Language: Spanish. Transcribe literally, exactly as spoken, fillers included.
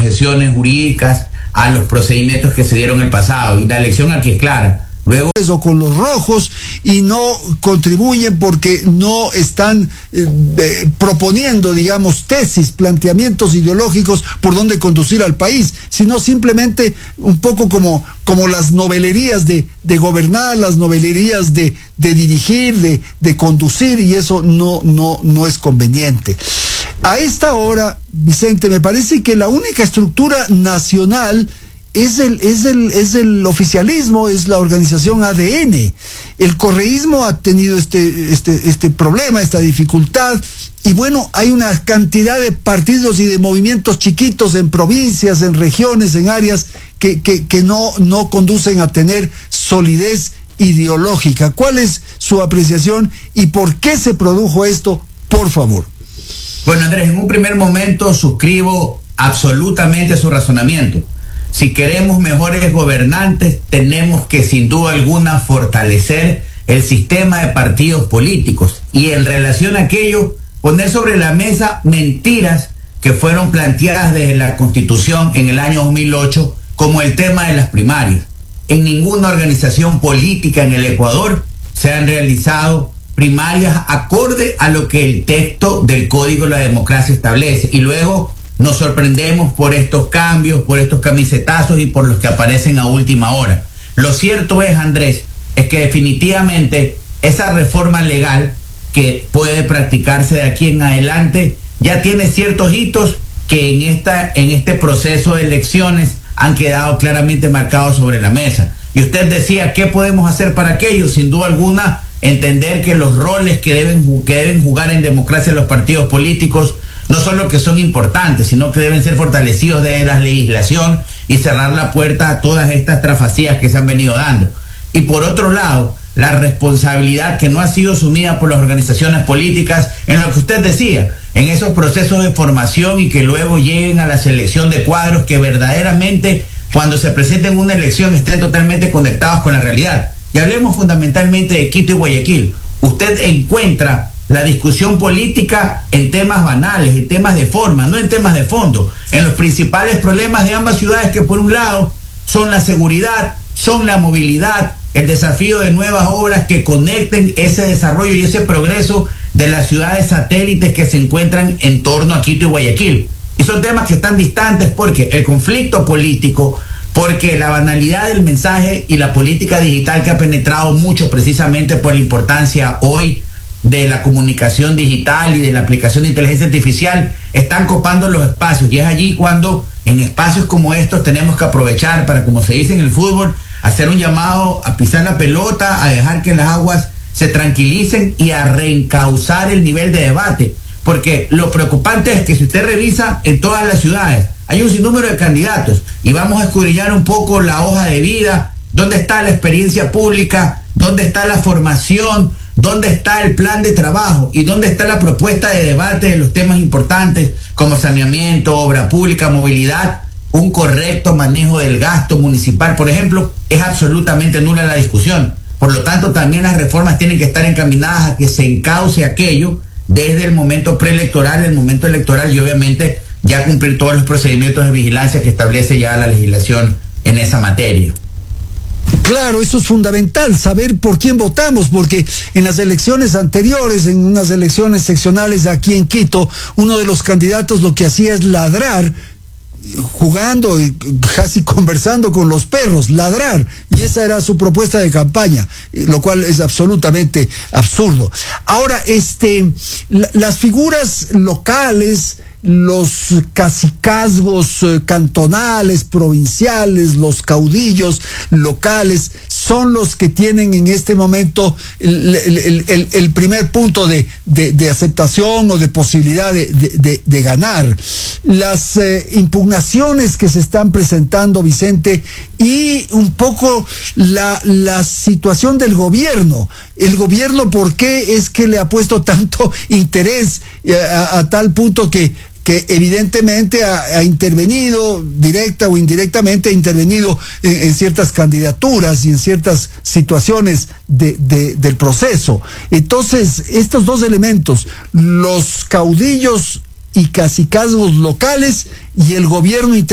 objeciones jurídicas a los procedimientos que se dieron en el pasado, y la elección aquí es clara. Luego eso con los rojos, y no contribuyen porque no están eh, eh, proponiendo, digamos, tesis, planteamientos ideológicos por donde conducir al país, sino simplemente un poco como, como las novelerías de, de gobernar, las novelerías de, de dirigir, de, de conducir, y eso no, no, no es conveniente. A esta hora, Vicente, me parece que la única estructura nacional Es el, es el, es el oficialismo, es la organización A D N. El correísmo ha tenido este, este, este problema, esta dificultad, y bueno, hay una cantidad de partidos y de movimientos chiquitos en provincias, en regiones, en áreas que, que, que no, no conducen a tener solidez ideológica. ¿Cuál es su apreciación y por qué se produjo esto, por favor? Bueno, Andrés, en un primer momento suscribo absolutamente su razonamiento. Si queremos mejores gobernantes, tenemos que sin duda alguna fortalecer el sistema de partidos políticos, y en relación a aquello, poner sobre la mesa mentiras que fueron planteadas desde la Constitución en el año dos mil ocho, como el tema de las primarias. En ninguna organización política en el Ecuador se han realizado primarias acorde a lo que el texto del Código de la Democracia establece, y luego nos sorprendemos por estos cambios, por estos camisetazos y por los que aparecen a última hora. Lo cierto es, Andrés, es que definitivamente esa reforma legal que puede practicarse de aquí en adelante ya tiene ciertos hitos que en, esta, en este proceso de elecciones han quedado claramente marcados sobre la mesa. Y usted decía, ¿qué podemos hacer para aquello? Sin duda alguna, entender que los roles que deben, que deben jugar en democracia los partidos políticos no solo que son importantes, sino que deben ser fortalecidos desde la legislación y cerrar la puerta a todas estas trafacías que se han venido dando. Y por otro lado, la responsabilidad que no ha sido asumida por las organizaciones políticas en lo que usted decía, en esos procesos de formación, y que luego lleguen a la selección de cuadros que verdaderamente, cuando se presenten una elección, estén totalmente conectados con la realidad. Y hablemos fundamentalmente de Quito y Guayaquil. Usted encuentra la discusión política en temas banales, en temas de forma, no en temas de fondo, en los principales problemas de ambas ciudades, que por un lado son la seguridad, son la movilidad, el desafío de nuevas obras que conecten ese desarrollo y ese progreso de las ciudades satélites que se encuentran en torno a Quito y Guayaquil. Y son temas que están distantes porque el conflicto político, porque la banalidad del mensaje y la política digital que ha penetrado mucho precisamente por la importancia hoy de la comunicación digital y de la aplicación de inteligencia artificial, están copando los espacios, y es allí cuando en espacios como estos tenemos que aprovechar para, como se dice en el fútbol, hacer un llamado a pisar la pelota, a dejar que las aguas se tranquilicen y a reencauzar el nivel de debate, porque lo preocupante es que si usted revisa en todas las ciudades hay un sinnúmero de candidatos, y vamos a escudriñar un poco la hoja de vida, dónde está la experiencia pública, dónde está la formación, dónde está el plan de trabajo y dónde está la propuesta de debate de los temas importantes como saneamiento, obra pública, movilidad, un correcto manejo del gasto municipal, por ejemplo. Es absolutamente nula la discusión. Por lo tanto, también las reformas tienen que estar encaminadas a que se encauce aquello desde el momento preelectoral, el momento electoral, y obviamente ya cumplir todos los procedimientos de vigilancia que establece ya la legislación en esa materia. Claro, eso es fundamental, saber por quién votamos, porque en las elecciones anteriores, en unas elecciones seccionales aquí en Quito, uno de los candidatos lo que hacía es ladrar, jugando y casi conversando con los perros, ladrar, y esa era su propuesta de campaña, lo cual es absolutamente absurdo. Ahora, este, la, las figuras locales, los cacicazgos eh, cantonales, provinciales, los caudillos locales, son los que tienen en este momento el, el, el, el primer punto de, de, de aceptación o de posibilidad de, de, de, de ganar. Las eh, impugnaciones que se están presentando, Vicente, y un poco la, la situación del gobierno. El gobierno, ¿por qué es que le ha puesto tanto interés eh, a, a tal punto que que evidentemente ha, ha intervenido, directa o indirectamente, ha intervenido en, en ciertas candidaturas y en ciertas situaciones de, de, del proceso? Entonces, estos dos elementos, los caudillos y cacicazgos locales y el gobierno